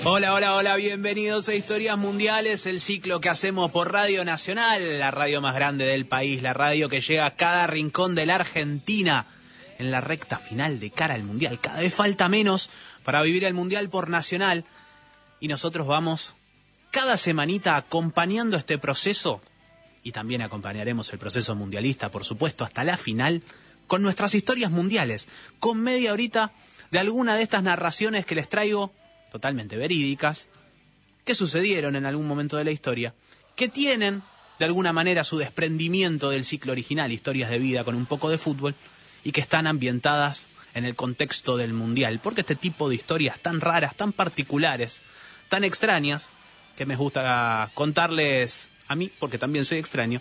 Hola, hola, hola, bienvenidos a Historias Mundiales, el ciclo que hacemos por Radio Nacional, la radio más grande del país, la radio que llega a cada rincón de la Argentina en la recta final de cara al Mundial. Cada vez falta menos para vivir el Mundial por Nacional y nosotros vamos cada semanita acompañando este proceso y también acompañaremos el proceso mundialista, por supuesto, hasta la final con nuestras historias mundiales, con media horita de alguna de estas narraciones que les traigo totalmente verídicas, que sucedieron en algún momento de la historia, que tienen de alguna manera su desprendimiento del ciclo original, historias de vida con un poco de fútbol, y que están ambientadas en el contexto del Mundial, porque este tipo de historias tan raras, tan particulares, tan extrañas, que me gusta contarles a mí, porque también soy extraño,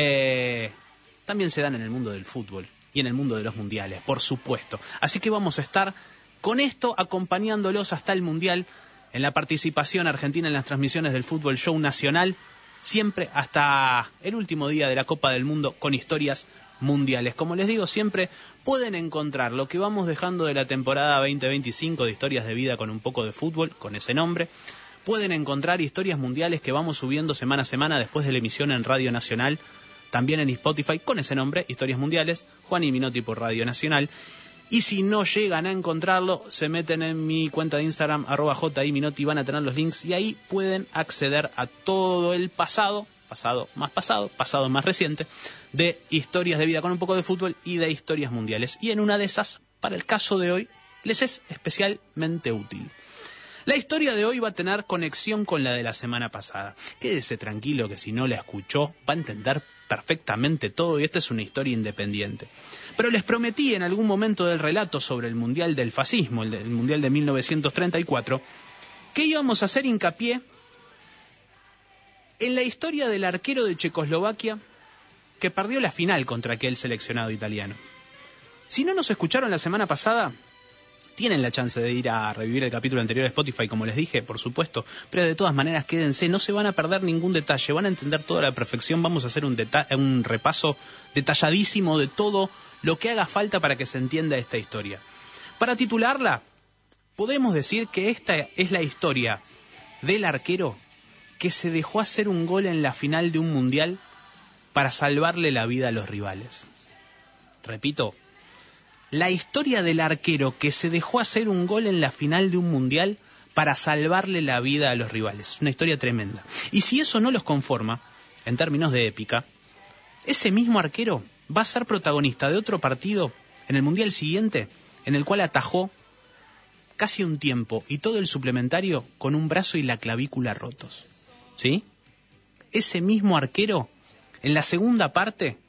también se dan en el mundo del fútbol y en el mundo de los mundiales, por supuesto. Así que vamos a estar con esto acompañándolos hasta el Mundial, en la participación argentina en las transmisiones del Fútbol Show Nacional, siempre hasta el último día de la Copa del Mundo con historias mundiales. Como les digo, siempre pueden encontrar lo que vamos dejando de la temporada 2025 de Historias de Vida con un poco de fútbol, con ese nombre. Pueden encontrar historias mundiales que vamos subiendo semana a semana después de la emisión en Radio Nacional, también en Spotify con ese nombre, Historias Mundiales, Juan y Minotti por Radio Nacional. Y si no llegan a encontrarlo, se meten en mi cuenta de Instagram, @JIMinotti, van a tener los links y ahí pueden acceder a todo el pasado más reciente, de Historias de Vida con un poco de fútbol y de historias mundiales. Y en una de esas, para el caso de hoy, les es especialmente útil. La historia de hoy va a tener conexión con la de la semana pasada. Quédese tranquilo que si no la escuchó va a entender perfectamente todo y esta es una historia independiente. Pero les prometí en algún momento del relato sobre el Mundial del Fascismo, el Mundial de 1934, que íbamos a hacer hincapié en la historia del arquero de Checoslovaquia que perdió la final contra aquel seleccionado italiano. Si no nos escucharon la semana pasada, tienen la chance de ir a revivir el capítulo anterior de Spotify, como les dije, por supuesto, pero de todas maneras quédense, no se van a perder ningún detalle, van a entender toda la perfección, vamos a hacer un repaso detalladísimo de todo lo que haga falta para que se entienda esta historia. Para titularla, podemos decir que esta es la historia del arquero que se dejó hacer un gol en la final de un mundial para salvarle la vida a los rivales. Repito, la historia del arquero que se dejó hacer un gol en la final de un mundial para salvarle la vida a los rivales. Una historia tremenda. Y si eso no los conforma, en términos de épica, ese mismo arquero va a ser protagonista de otro partido en el mundial siguiente, en el cual atajó casi un tiempo y todo el suplementario con un brazo y la clavícula rotos. ¿Sí? Ese mismo arquero, en la segunda parte,